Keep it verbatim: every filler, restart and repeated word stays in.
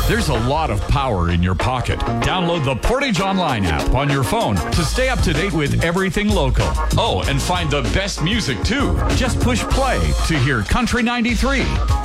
There's a lot of power in your pocket. Download the Portage Online app on your phone to stay up to date with everything local. Oh, and find the best music too. Just push play to hear Country ninety-three.